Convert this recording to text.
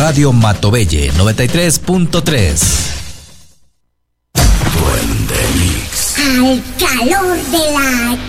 Radio Matobelle 93.3. Duende Mix. Al calor de la